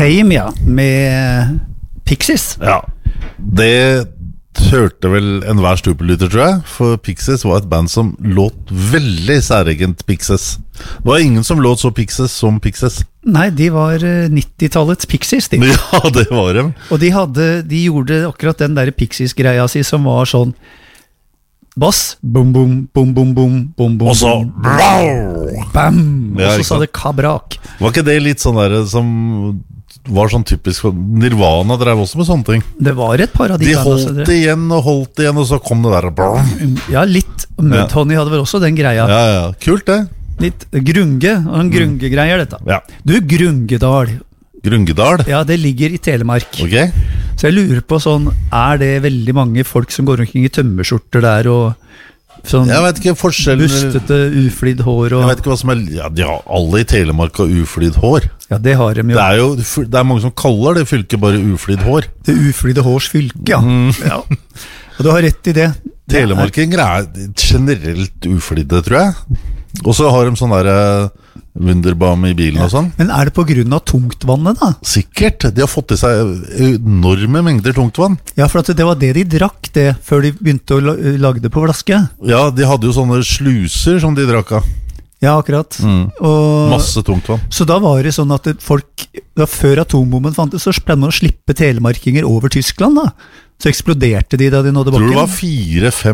Fame, ja, med Pixies. Ja, det hørte vel enhver stupelytter, tror jeg. For Pixies var et band som låt veldig særegent Pixies. Det var ingen som låt så Pixies som Pixies. Nei, de var 90-tallets Pixies, de. Ja, det var dem. Og de gjorde akkurat den der Pixies-greia si som var sånn bass, bom, bom, bom, bom, bom, bom, bom, Og så bam, Ja, og så ikke sa sant? det kabrak. var ikke det litt sånn der som var sånn typisk for Nirvana drev også med sånne ting. Det var et par av De bandene, holdt igjen, og så kom det der. Ja, litt. Mudhoney hadde vel også den greia. Ja, kult det. Litt grunge, og en grunge-greier dette. Ja. Du, Grungedal, Grungedal. ja, det ligger i Telemark. Ok. Så jeg lurer på sånn, det veldig mange folk som går omkring i tømmerskjorter der, og sånn Jeg vet ikke forskjellen. bustete, uflidd hår, Jeg og vet ikke hva som ja, de har alle i Telemark har uflidd hår. ja, det har de jo. Det er jo det er mange som kaller det fylket bare uflidd hår. Det uflidde hårs fylke, ja. Ja. Og du har rett i det. Telemarkinger er generelt uflidde, tror jeg. Og så har de sånn der Wunderbam i bilen og sånn. Men er det på grunn av tungtvannet da? Sikkert. De har fått i seg enorme mengder tungtvann. Ja, for at det var det de drakk det, før de begynte å lage det på flaske. Ja, de hadde jo sånne sluser som de drakk av. Ja, akkurat. Og, Masse tungtvann. så da var det sånn at før atombomben fantes, så pleide man å slippe telemarkinger over Tyskland da. Så eksploderte de da de nådde Tror bakken. det var 4-5